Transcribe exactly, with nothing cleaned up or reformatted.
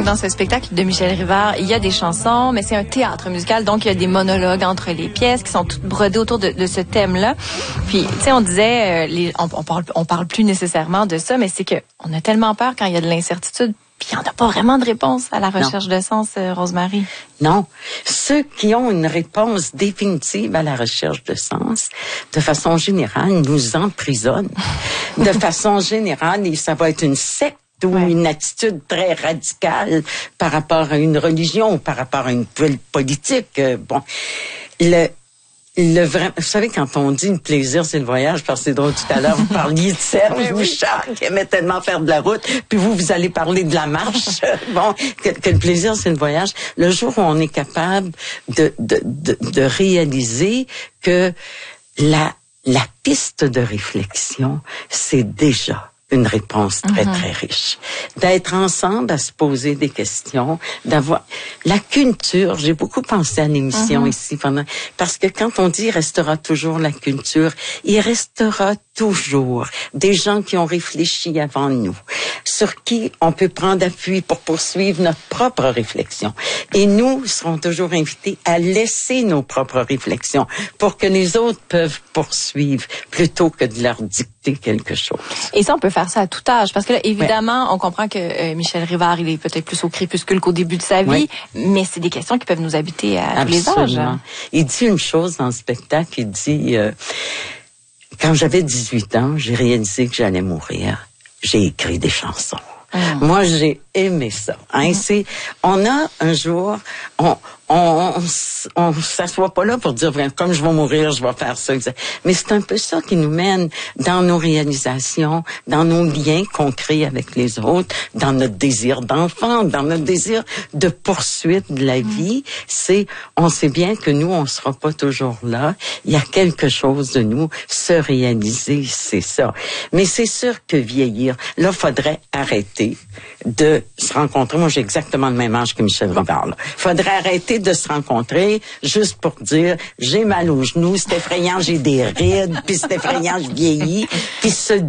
dans ce spectacle de Michel Rivard, il y a des chansons, mais c'est un théâtre musical, donc il y a des monologues entre les pièces qui sont toutes brodées autour de, de ce thème-là. Puis, tu sais, on disait, euh, les, on, on parle, on parle plus nécessairement de ça, mais c'est que on a tellement peur quand il y a de l'incertitude. Puis il n'y en a pas vraiment de réponse à la recherche non. de sens, euh, Rosemary. Non. Ceux qui ont une réponse définitive à la recherche de sens, de façon générale, nous emprisonnent. De façon générale, ça va être une secte ou ouais. une attitude très radicale par rapport à une religion ou par rapport à une politique. Euh, bon, le... Le vrai, vous savez, quand on dit le plaisir, c'est le voyage, parce que c'est drôle, tout à l'heure, vous parliez de Serge Bouchard, qui aimait tellement faire de la route, puis vous, vous allez parler de la marche. Bon, que, que le plaisir, c'est le voyage. Le jour où on est capable de, de, de, de réaliser que la, la piste de réflexion, c'est déjà une réponse très, mm-hmm. très riche. D'être ensemble à se poser des questions, d'avoir la culture. J'ai beaucoup pensé à l'émission mm-hmm. ici pendant, parce que quand on dit il restera toujours la culture, il restera toujours des gens qui ont réfléchi avant nous, sur qui on peut prendre appui pour poursuivre notre propre réflexion. Et nous serons toujours invités à laisser nos propres réflexions pour que les autres peuvent poursuivre plutôt que de leur dicter quelque chose. Et ça, on peut faire ça à tout âge, parce que là, évidemment, ouais. on comprend que euh, Michel Rivard, il est peut-être plus au crépuscule qu'au début de sa vie, ouais. mais c'est des questions qui peuvent nous habiter à Absolument. tous les âges. Il dit une chose dans le spectacle, il dit... Euh, quand j'avais dix-huit ans, j'ai réalisé que j'allais mourir. J'ai écrit des chansons. Mmh. Moi, j'ai aimé ça. Hein? Mmh. C'est, on a un jour, on, on, on, on s'assoit pas là pour dire, comme je vais mourir, je vais faire ça. Mais c'est un peu ça qui nous mène dans nos réalisations, dans nos liens qu'on crée avec les autres, dans notre désir d'enfant, dans notre désir de poursuite de la vie. Mmh. C'est, on sait bien que nous, on sera pas toujours là. Il y a quelque chose de nous, se réaliser, c'est ça. Mais c'est sûr que vieillir, là, faudrait arrêter de se rencontrer. Moi, j'ai exactement le même âge que Michel Rivard. Là. Faudrait arrêter de se rencontrer juste pour dire j'ai mal aux genoux, c'est effrayant, j'ai des rides, puis c'est effrayant, je vieillis, puis se